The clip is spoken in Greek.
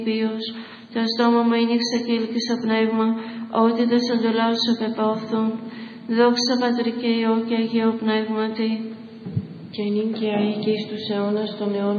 Ποιος, το στόμα μου άνοιξε και ήλκυσα πνεύμα, ότι τα σαντολά σου πεπόθουν. Δόξα Πατρί και Υιό και Αγίο Πνεύματι. Και νυν και αεί και εις τους αιώνας των αιώνων.